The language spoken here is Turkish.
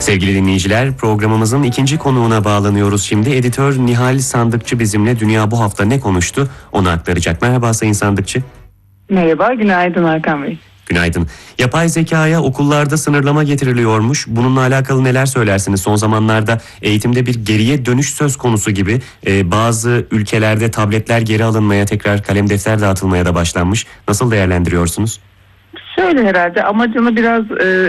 Sevgili dinleyiciler, programımızın ikinci konuğuna bağlanıyoruz şimdi. Editör Nihal Sandıkçı bizimle. Dünya bu hafta ne konuştu onu aktaracak. Merhaba Sayın Sandıkçı. Merhaba, günaydın Hakan Bey. Günaydın. Yapay zekaya okullarda sınırlama getiriliyormuş. Bununla alakalı neler söylersiniz? Son zamanlarda eğitimde bir geriye dönüş söz konusu gibi. Bazı ülkelerde tabletler geri alınmaya, tekrar kalem defter dağıtılmaya da başlanmış. Nasıl değerlendiriyorsunuz? Şöyle herhalde amacını biraz